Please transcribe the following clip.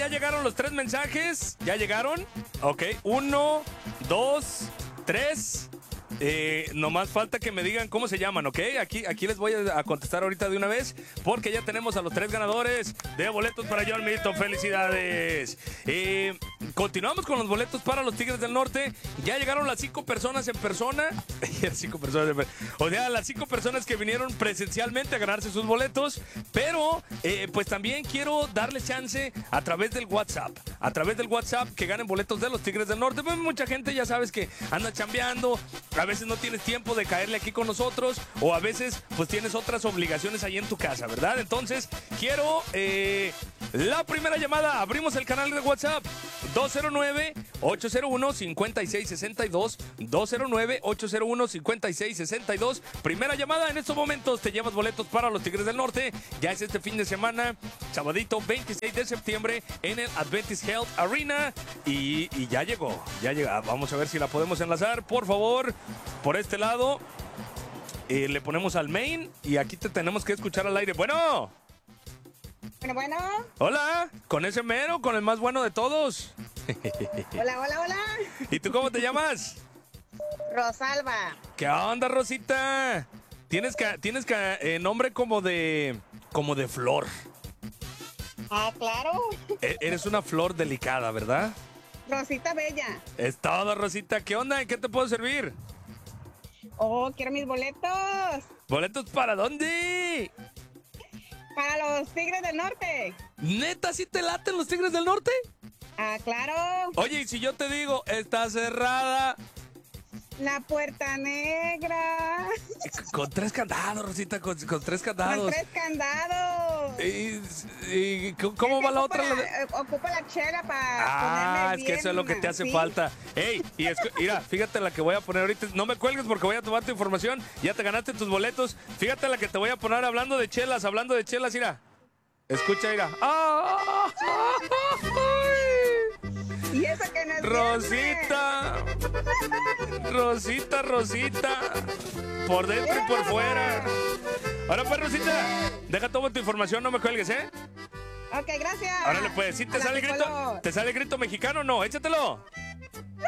llegaron los 3 mensajes. ¿Ya llegaron? Ok, 1, 2, 3. Nomás falta que me digan cómo se llaman, ¿ok? Aquí les voy a contestar ahorita de una vez, porque ya tenemos a los 3 ganadores de boletos para John Milton. ¡Felicidades! Continuamos con los boletos para los Tigres del Norte. Ya llegaron las 5 personas en persona. 5 personas o sea, las 5 personas que vinieron presencialmente a ganarse sus boletos. Pero, pues también quiero darles chance a través del WhatsApp. A través del WhatsApp que ganen boletos de los Tigres del Norte. Pues mucha gente ya sabes que anda chambeando. A veces no tienes tiempo de caerle aquí con nosotros, o a veces pues tienes otras obligaciones ahí en tu casa, ¿verdad? Entonces quiero la primera llamada. Abrimos el canal de WhatsApp 209-801-5662, 209-801-5662. Primera llamada en estos momentos, te llevas boletos para los Tigres del Norte. Ya es este fin de semana, sabadito 26 de septiembre en el Adventist Health Arena, y ya llegó. Vamos a ver si la podemos enlazar, por favor. Por este lado, le ponemos al main y aquí te tenemos que escuchar al aire. Bueno. Bueno. Hola, con ese mero, con el más bueno de todos. Hola. ¿Y tú cómo te llamas? Rosalba. ¿Qué onda, Rosita? Tienes que nombre como de flor. Ah, claro. Eres una flor delicada, ¿verdad? Rosita Bella. Es todo, Rosita. ¿Qué onda? ¿En qué te puedo servir? Oh, quiero mis boletos. ¿Boletos para dónde? Para los Tigres del Norte. ¿Neta sí te laten los Tigres del Norte? Ah, claro. Oye, y si yo te digo, está cerrada. La Puerta Negra. Con 3 candados, Rosita, con 3 candados. Con 3 candados. ¿Y cómo va la otra? Ocupa la chela para ponerme es que bien, eso es lo que te hace ¿sí? falta. Ey, mira, fíjate la que voy a poner ahorita. No me cuelgues porque voy a tomar tu información. Ya te ganaste tus boletos. Fíjate la que te voy a poner hablando de chelas, mira. Escucha, mira. Y eso que no es Rosita. Rosita. Por dentro y por fuera. Ahora pues, Rosita, deja toda tu información, no me cuelgues, ¿eh? Ok, gracias. Órale, pues, ¿sí te sale el grito? ¿Te sale el grito mexicano o no? Échatelo.